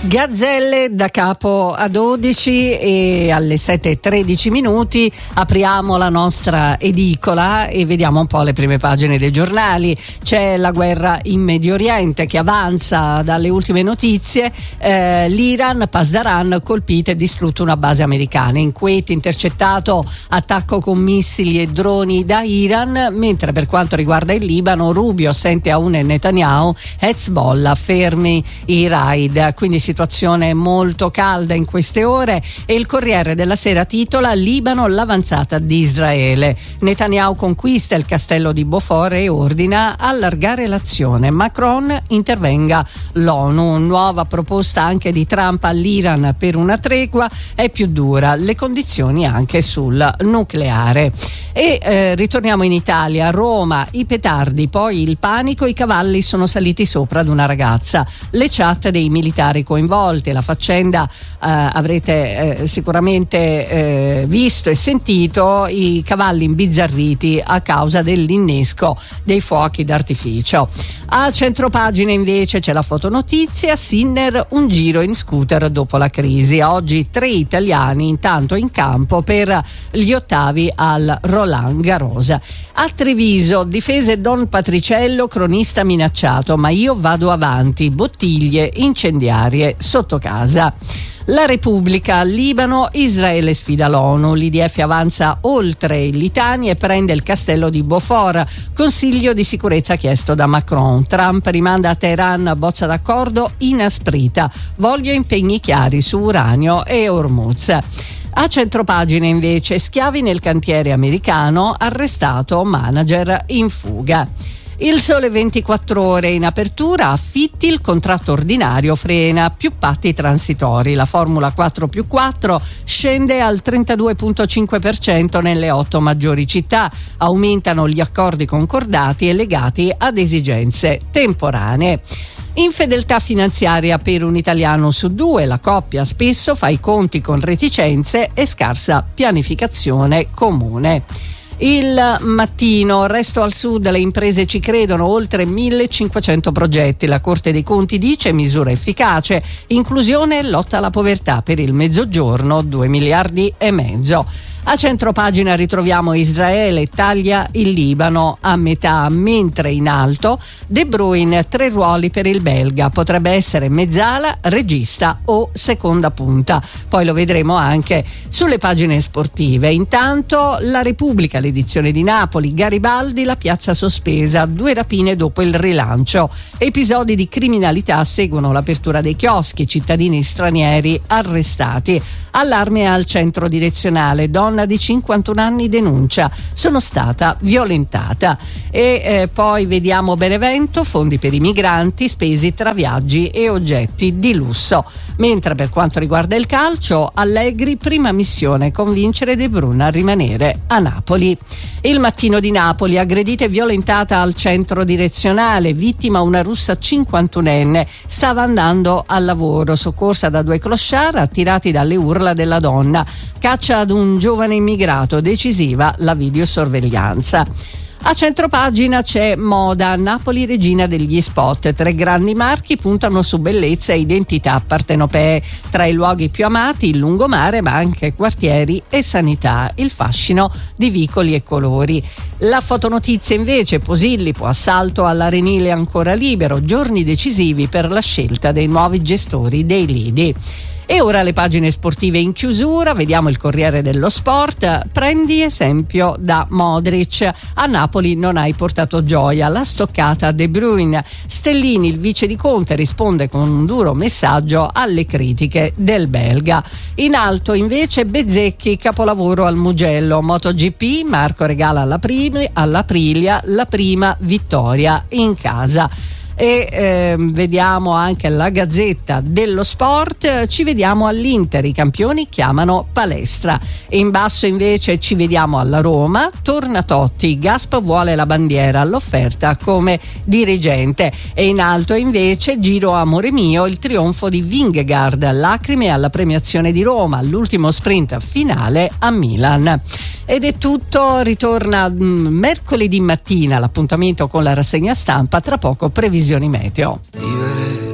Gazzelle da capo a 12 e alle 7:13 apriamo la nostra edicola e vediamo un po' le prime pagine dei giornali. C'è la guerra in Medio Oriente che avanza dalle ultime notizie. L'Iran, Pasdaran, colpita e distrutta una base americana. In Kuwait intercettato attacco con missili e droni da Iran, mentre per quanto riguarda il Libano, Rubio assente a Aoun e Netanyahu, Hezbollah fermi i raid. Quindi situazione molto calda in queste ore e il Corriere della Sera titola: Libano, l'avanzata di Israele. Netanyahu conquista il castello di Beaufort e ordina allargare l'azione. Macron intervenga l'ONU. Nuova proposta anche di Trump all'Iran per una tregua, è più dura le condizioni anche sul nucleare. E ritorniamo in Italia, Roma, i petardi, poi il panico, i cavalli sono saliti sopra ad una ragazza. Le chat dei militari coinvolti, la faccenda avrete sicuramente visto e sentito, i cavalli imbizzarriti a causa dell'innesco dei fuochi d'artificio. A centropagina invece c'è la fotonotizia: Sinner, un giro in scooter dopo la crisi. Oggi 3 italiani intanto in campo per gli ottavi al Roland Garros. A Treviso, difese Don Patriciello, cronista minacciato, ma io vado avanti, bottiglie incendiarie sotto casa. La Repubblica, Libano, Israele sfida l'ONU, l'IDF avanza oltre il Litani e prende il castello di Beaufort, Consiglio di sicurezza chiesto da Macron, Trump rimanda a Teheran bozza d'accordo inasprita, voglio impegni chiari su uranio e Hormuz. A centropagina invece, schiavi nel cantiere americano, arrestato manager in fuga. Il Sole 24 Ore in apertura, affitti, il contratto ordinario frena, più patti transitori. La formula 4+4 scende al 32,5% nelle 8 maggiori città. Aumentano gli accordi concordati e legati ad esigenze temporanee. Infedeltà finanziaria per un italiano su 2, la coppia spesso fa i conti con reticenze e scarsa pianificazione comune. Il Mattino, resto al sud, le imprese ci credono, oltre 1500 progetti. La Corte dei Conti dice misura efficace, inclusione e lotta alla povertà per il Mezzogiorno, 2,5 miliardi. A centropagina ritroviamo Israele, taglia il Libano a metà, mentre in alto De Bruyne, 3 ruoli per il belga, potrebbe essere mezzala, regista o seconda punta. Poi lo vedremo anche sulle pagine sportive. Intanto la Repubblica, l'edizione di Napoli, Garibaldi, la piazza sospesa, 2 rapine dopo il rilancio. Episodi di criminalità seguono l'apertura dei chioschi, cittadini stranieri arrestati. Allarme al centro direzionale, donna di 51 anni denuncia, sono stata violentata. E poi vediamo Benevento, fondi per i migranti spesi tra viaggi e oggetti di lusso. Mentre per quanto riguarda il calcio, Allegri, prima missione convincere De Bruyne a rimanere a Napoli. Il Mattino di Napoli, aggredita e violentata al centro direzionale, vittima una russa 51enne, stava andando al lavoro, soccorsa da 2 clochard attirati dalle urla della donna, caccia ad un giovane immigrato, decisiva la videosorveglianza. A centropagina c'è moda, Napoli regina degli spot, 3 grandi marchi puntano su bellezza e identità partenopee, tra i luoghi più amati il lungomare ma anche quartieri e sanità, il fascino di vicoli e colori. La fotonotizia invece, Posillipo, assalto all'arenile ancora libero, giorni decisivi per la scelta dei nuovi gestori dei lidi. E ora le pagine sportive in chiusura, vediamo il Corriere dello Sport, prendi esempio da Modric, a Napoli non hai portato gioia, la stoccata a De Bruyne, Stellini, il vice di Conte, risponde con un duro messaggio alle critiche del belga. In alto invece Bezzecchi, capolavoro al Mugello, MotoGP, Marco regala all'Aprilia la prima vittoria in casa. E vediamo anche la Gazzetta dello Sport, ci vediamo all'Inter, i campioni chiamano palestra. E in basso invece ci vediamo alla Roma, torna Totti, Gasp vuole la bandiera all'offerta come dirigente. E in alto invece Giro amore mio, il trionfo di Vingegaard, lacrime alla premiazione di Roma, l'ultimo sprint finale a Milan. Ed è tutto, ritorna mercoledì mattina l'appuntamento con la rassegna stampa, tra poco previsioni meteo.